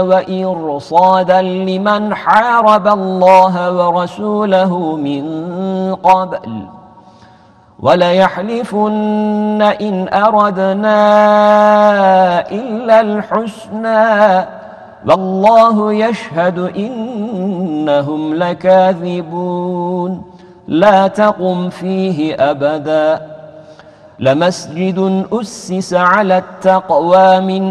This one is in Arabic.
وإرصادا لمن حارب الله ورسوله من قبل وليحلفن إن أردنا إلا الحسنى والله يشهد إنهم لكاذبون لا تقم فيه أبدا لمسجد أسس على التقوى من